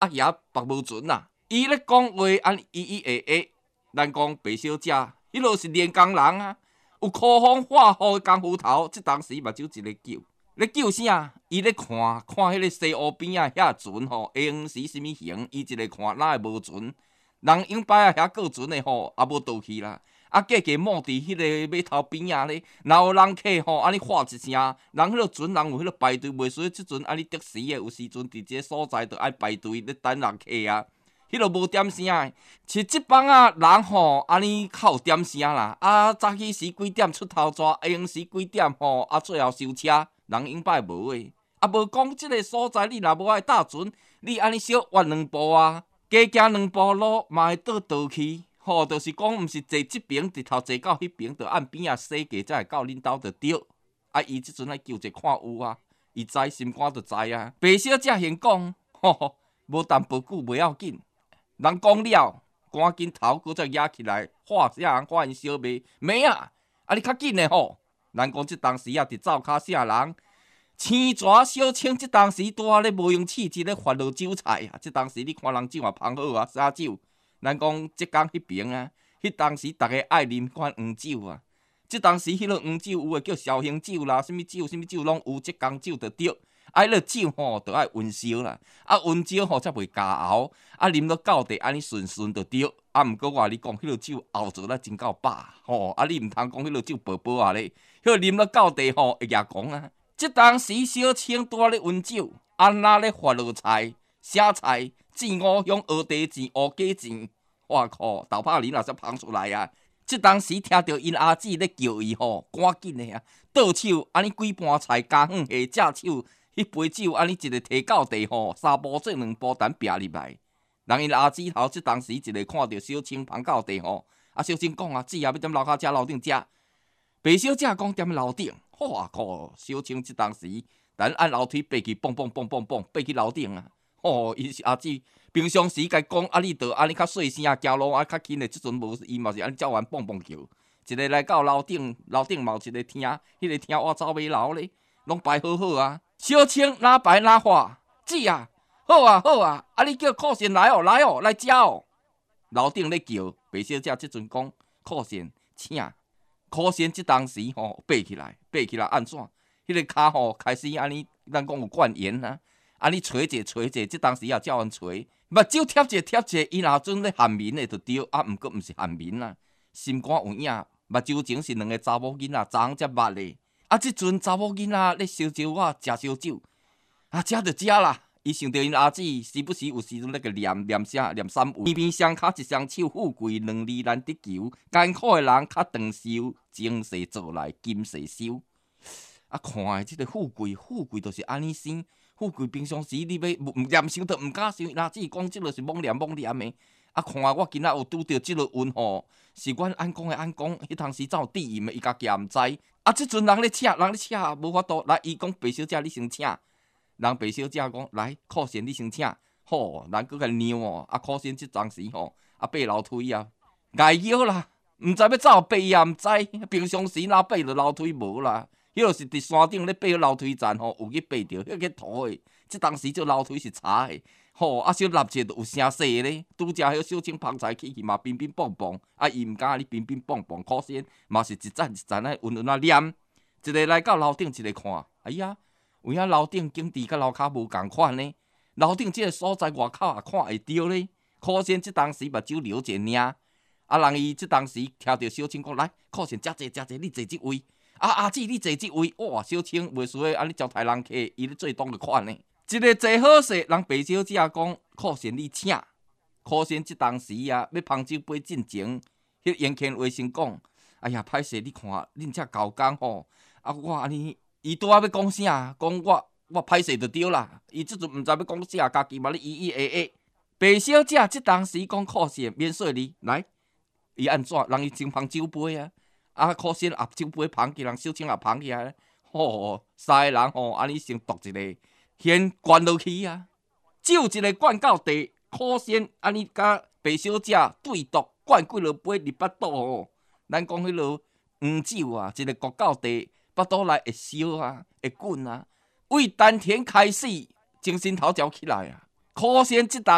啊遐别无准啦。伊咧讲话安咿，咱讲白小姐，迄落是练工人啊，有酷风化雨的功夫头，即当时目睭一个救。咧救啥？伊咧看迄个西湖边啊，遐船吼，下黄时什物形，伊一个看哪会无船？人永摆啊，遐过船的吼，也无倒去啦。啊，价摸伫迄个码头边啊咧，若有人客吼，安尼喊一声，人迄个船人有迄个排队，袂说即阵安尼得时的，有时阵伫即个所在，着爱排队咧等人客啊。迄落无点声的，是即帮啊人吼，安尼较有点声啦。啊，早起时几点出头抓，下暝时几点吼，啊最后收车。人永摆无诶，啊无讲即个所在，你若无爱搭船，你安尼小弯两步啊，加行两步路嘛会倒去，吼，就是讲毋是坐即边，直头坐到迄边，着岸边啊洗过才会到恁兜着对。啊，伊即阵来求者看有啊，伊知心肝着知啊。白小姐先讲，吼，无淡薄久袂要紧，人讲了，赶紧头搁再压起来，喊啥人喊因小妹妹啊，啊你较紧诶吼。咱讲即当时啊，伫灶骹啥人，青蛇小青即当时拄啊咧无用试即咧发落酒菜啊！即当时你看人酒也芳好啊，啥酒？咱讲浙江迄边啊，迄当时逐个爱啉款黄酒啊。即当时迄落黄酒有诶叫绍兴酒啦，什物酒拢有，浙江酒着对。啊，迄落酒吼，着爱温烧啦，啊温烧吼才袂加熬，啊啉落到地安尼顺顺着对。啊，毋过我你讲，迄落酒熬做了真够饱吼，啊你毋通讲迄落酒薄薄啊咧。迄啉了到地吼会牙讲啊！即当时小青拄咧温酒，安那咧发落菜、写菜、煎五香、蚵茶煎、乌鸡煎，哇靠！豆泡梨若才芳出来啊！即当时听到因阿姊咧叫伊吼，赶紧的啊，倒手安尼几盘菜加远下，正手迄杯酒安尼一个摕到地吼，三步做两步等拼入来。人因阿姊头即当时一个看到小青芳到地吼，啊小青讲啊，姊啊要踮楼骹食楼顶食。白小姐讲踮楼顶，哇靠！小青即当时，咱按楼梯爬去，蹦，爬去楼顶啊！哦，伊是阿姊，平常时甲讲，啊，你着安尼较细声，行路啊较轻的，即阵无，伊嘛是安尼照完蹦叫。一个来到楼顶，楼顶嘛有一个厅，迄个厅我走马楼咧，拢摆好好啊。小青哪摆哪话，姊啊，好啊，啊你叫酷贤来哦，来食哦。楼顶咧叫，白小姐即阵讲，酷贤请。可先即当时吼爬起来安怎？迄个骹吼开始安尼，咱讲有灌盐啊，安尼捶者，即当时也照安捶，目睭贴者，伊若准咧含面的就对，啊，毋过毋是含面啦，心肝有影，目睭前是两个查某囡仔，昨昏才捌的，啊，即阵查某囡仔咧烧酒我食烧酒，啊，食就食啦。伊想到因阿姊时不时有时阵咧个念啥念三位，边双脚一双手，富贵两字难得求。艰苦的人较长寿，前世做来今世收。啊，看的即个富贵就是安尼生。富贵平常时你要念想都毋敢想，阿姊讲即落是妄念的。啊，看我今仔有拄着即落运吼，是阮安公，迄当时怎有地임的，伊家己也毋知。啊，即阵人咧请，无法度来。伊讲白小姐，你先请。人白小姐讲来，酷贤你先请，吼，人搁甲让哦。啊，酷贤即当时吼，啊爬楼梯啊，碍腰啦，毋知要走爬也毋知。平常时哪爬着楼梯无啦？迄落是伫山顶咧爬楼梯站吼，有去爬着，迄个土诶。即当时这楼梯是柴诶，吼，啊小立者就有声势咧。拄则迄小青芳菜起去嘛，乒乒乓乓，啊伊毋敢你乒乒乓乓，酷贤嘛是一站啊，稳啊念。一个来到楼顶，一个看，哎呀。有影楼顶景致甲楼骹无共款呢，楼顶即个所在外口也看会到咧。可惜即当时目睭流者尔，啊人伊即当时听到小青讲来，可惜食者，你坐即位，阿姊你坐即位，哇！小青袂输诶，安尼招待人客，伊咧做当着款呢。一个坐好势，人白小姐讲，可惜你请。可惜即当时啊，要捧酒杯进前，迄严谦话先讲，哎呀，歹势，你看恁遮交工吼，啊我安尼。伊拄仔要讲啥？讲我歹势就对啦。伊即阵毋知要讲啥，家己嘛咧咿。白小姐即当时讲可惜免说你来，伊安怎？人伊先捧酒杯啊，啊可惜啊酒杯捧起，人小青也捧起来，吼，三个人吼安尼先夺一个，先灌落去啊，酒一个灌到地，可惜安尼甲白小姐对赌，灌几落杯入巴肚吼。咱讲迄落黄酒啊，一个灌到地。巴肚内会烧啊，会滚啊，为丹田开始，精神头条起来啊。可惜即当